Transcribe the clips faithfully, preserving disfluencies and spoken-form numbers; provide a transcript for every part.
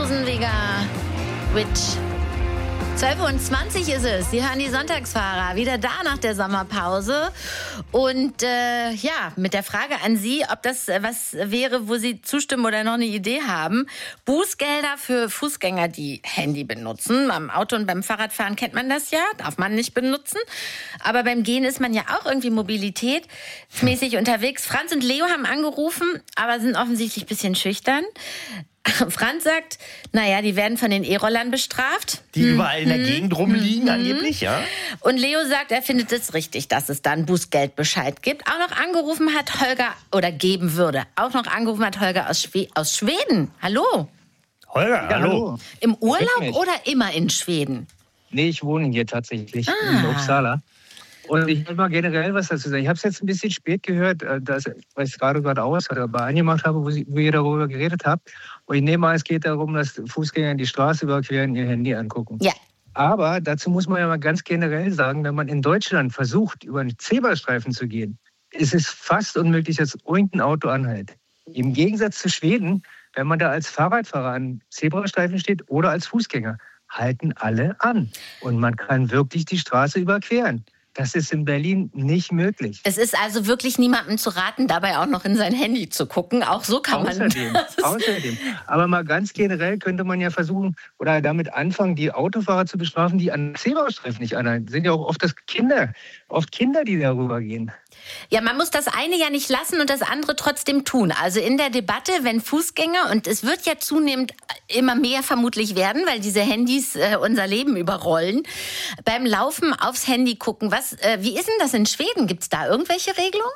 Rosenweger, Witch. zwölf Uhr zwanzig ist es. Sie hören die Sonntagsfahrer, wieder da nach der Sommerpause. Und äh, ja, mit der Frage an Sie, ob das äh, was wäre, wo Sie zustimmen oder noch eine Idee haben. Bußgelder für Fußgänger, die Handy benutzen. Beim Auto und beim Fahrradfahren kennt man das ja, darf man nicht benutzen. Aber beim Gehen ist man ja auch irgendwie mobilitätsmäßig unterwegs. Franz und Leo haben angerufen, aber sind offensichtlich ein bisschen schüchtern. Franz sagt, naja, die werden von den E-Rollern bestraft. Die hm. überall in der Gegend rumliegen hm. angeblich, ja. Und Leo sagt, er findet es richtig, dass es da einen Bußgeldbescheid gibt. Auch noch angerufen hat Holger, oder geben würde, auch noch angerufen hat Holger aus, Schwe- aus Schweden. Hallo. Holger, ja, hallo. Im Urlaub oder immer in Schweden? Nee, ich wohne hier tatsächlich ah. in Uppsala. Und ich will mal generell was dazu sagen. Ich habe es jetzt ein bisschen spät gehört, dass, weil ich es gerade gerade aus oder bei angemacht habe, wo, Sie, wo ihr darüber geredet habt. Und ich nehme an, es geht darum, dass Fußgänger die Straße überqueren, ihr Handy angucken. Ja. Aber dazu muss man ja mal ganz generell sagen, wenn man in Deutschland versucht, über einen Zebrastreifen zu gehen, ist es fast unmöglich, dass irgendein Auto anhält. Im Gegensatz zu Schweden, wenn man da als Fahrradfahrer an Zebrastreifen steht oder als Fußgänger, halten alle an. Und man kann wirklich die Straße überqueren. Das ist in Berlin nicht möglich. Es ist also wirklich niemandem zu raten, dabei auch noch in sein Handy zu gucken. Auch so kann außerdem, man das. Außerdem. Aber mal ganz generell könnte man ja versuchen, oder damit anfangen, die Autofahrer zu bestrafen, die an Zebrastreifen nicht anhalten. Das sind ja auch oft das Kinder, oft Kinder, die darüber gehen. Ja, man muss das eine ja nicht lassen und das andere trotzdem tun. Also in der Debatte, wenn Fußgänger, und es wird ja zunehmend immer mehr vermutlich werden, weil diese Handys äh, unser Leben überrollen, beim Laufen aufs Handy gucken. Was, äh, wie ist denn das in Schweden? Gibt es da irgendwelche Regelungen?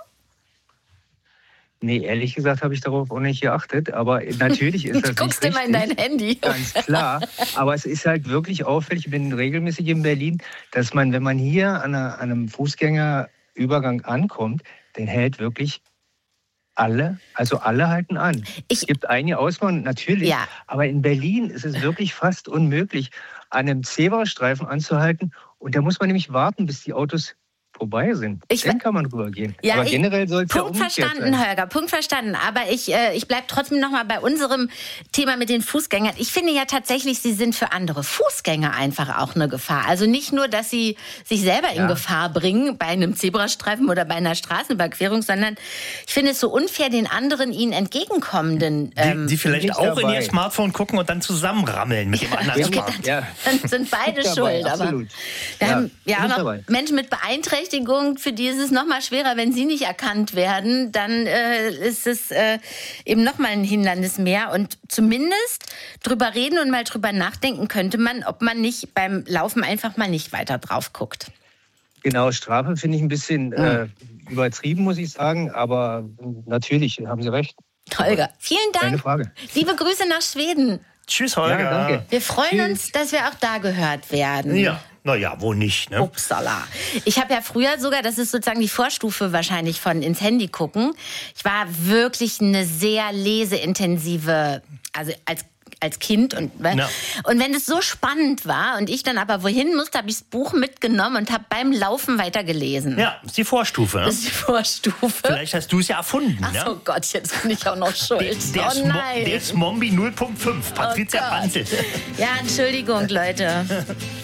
Nee, ehrlich gesagt habe ich darauf auch nicht geachtet, aber natürlich ist das nicht Du guckst immer in dein Handy. Ganz klar, aber es ist halt wirklich auffällig, ich bin regelmäßig in Berlin, dass man, wenn man hier an, einer, an einem Fußgängerübergang ankommt, den hält wirklich alle, also alle halten an. Ich, es gibt einige Ausnahmen, natürlich, ja. aber in Berlin ist es wirklich fast unmöglich, an einem Zebrastreifen anzuhalten. Und da muss man nämlich warten, bis die Autos vorbei sind. Ich, Dann kann man rübergehen. Ja, aber generell soll es ja Punkt umgekehrt verstanden, sein. Holger, Punkt verstanden. Aber ich, äh, ich bleibe trotzdem noch mal bei unserem Thema mit den Fußgängern. Ich finde ja tatsächlich, sie sind für andere Fußgänger einfach auch eine Gefahr. Also nicht nur, dass sie sich selber in ja. Gefahr bringen bei einem Zebrastreifen oder bei einer Straßenüberquerung, sondern ich finde es so unfair, den anderen ihnen entgegenkommenden. Ähm, die, die vielleicht auch dabei. in ihr Smartphone gucken und dann zusammenrammeln mit dem anderen ja, Smartphone. Ja. Dann sind beide dabei, schuld. Absolut. Aber wir ja, haben ja auch noch dabei. Menschen mit Beeinträchtigung, für die ist es noch mal schwerer, wenn sie nicht erkannt werden, dann äh, ist es äh, eben noch mal ein Hindernis mehr. Und zumindest drüber reden und mal drüber nachdenken könnte man, ob man nicht beim Laufen einfach mal nicht weiter drauf guckt. Genau, Strafe finde ich ein bisschen mhm. äh, übertrieben, muss ich sagen, aber natürlich haben Sie recht. Holger, vielen Dank. Keine Frage. Liebe Grüße nach Schweden. Tschüss, Holger. Ja, danke. Wir freuen Tschüss. uns, dass wir auch da gehört werden. Ja. Naja, wo nicht, ne? Upsala. Ich habe ja früher sogar, das ist sozusagen die Vorstufe wahrscheinlich von ins Handy gucken. Ich war wirklich eine sehr leseintensive, also als als Kind. Und, ja. und wenn es so spannend war und ich dann aber wohin musste, habe ich das Buch mitgenommen und habe beim Laufen weitergelesen. Ja, das ist die Vorstufe. Ne? Das ist die Vorstufe. Vielleicht hast du es ja erfunden. Ach ja? so Gott, jetzt bin ich auch noch schuld. Der, der, oh nein. der Smombi null Punkt fünf, Patricia oh Pantel. Ja, Entschuldigung, Leute.